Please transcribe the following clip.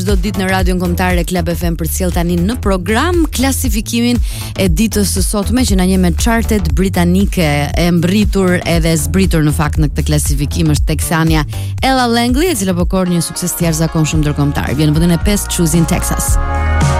Çdo ditë në Radion Kombëtare Club FM përcjell tani në program klasifikimin e ditës së sotme që na njeh me chartet britanike e mbritur edhe zbritur në fakt në këtë klasifikim është teksania Ella Langley, e cila po korr një sukses të jashtëzakonshëm ndërkombëtar. Vjen në vendin e 5 Choosing Texas.